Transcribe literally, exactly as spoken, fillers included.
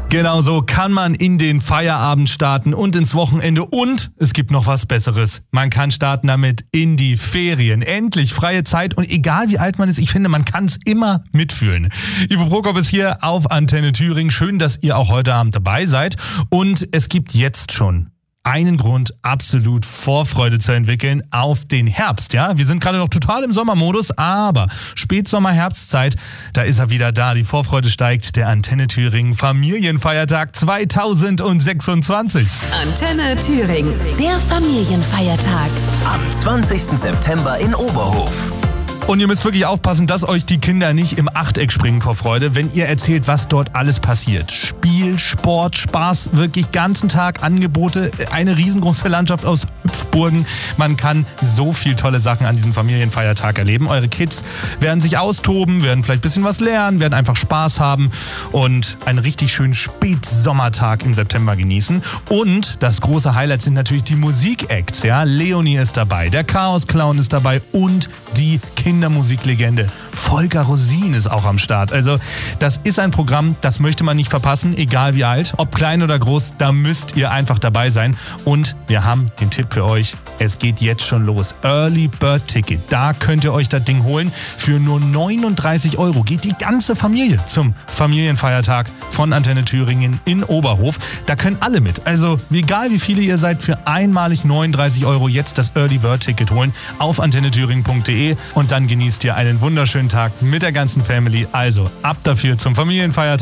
Genau so kann man in den Feierabend starten und ins Wochenende, und es gibt noch was Besseres. Man kann starten damit in die Ferien. Endlich freie Zeit, und egal wie alt man ist, ich finde, man kann es immer mitfühlen. Ivo Prokop ist hier auf Antenne Thüringen. Schön, dass ihr auch heute Abend dabei seid, und es gibt jetzt schon einen Grund, absolut Vorfreude zu entwickeln auf den Herbst. Ja, wir sind gerade noch total im Sommermodus, aber Spätsommer, Herbstzeit, da ist er wieder da. Die Vorfreude steigt. Der Antenne Thüringen Familienfeiertag zweitausendsechsundzwanzig. Antenne Thüringen, der Familienfeiertag. Am zwanzigsten September in Oberhof. Und ihr müsst wirklich aufpassen, dass euch die Kinder nicht im Achteck springen vor Freude, wenn ihr erzählt, was dort alles passiert. Spiel, Sport, Spaß, wirklich ganzen Tag Angebote, eine riesengroße Landschaft aus Hüpfburgen. Man kann so viel tolle Sachen an diesem Familienfeiertag erleben. Eure Kids werden sich austoben, werden vielleicht ein bisschen was lernen, werden einfach Spaß haben und einen richtig schönen Spätsommertag im September genießen. Und das große Highlight sind natürlich die Musikacts. Ja? Leonie ist dabei, der Chaos Clown ist dabei und die Kinder Kindermusiklegende Volker Rosin ist auch am Start. Also das ist ein Programm, das möchte man nicht verpassen, egal wie alt, ob klein oder groß, da müsst ihr einfach dabei sein. Und wir haben den Tipp für euch, es geht jetzt schon los. Early Bird Ticket, da könnt ihr euch das Ding holen. Für nur neununddreißig Euro geht die ganze Familie zum Familienfeiertag von Antenne Thüringen in Oberhof. Da können alle mit. Also egal wie viele ihr seid, für einmalig neununddreißig Euro jetzt das Early Bird Ticket holen auf antenne thüringen punkt de, und dann genießt ihr einen wunderschönen Tag mit der ganzen Family. Also ab dafür zum Familienfeiertag.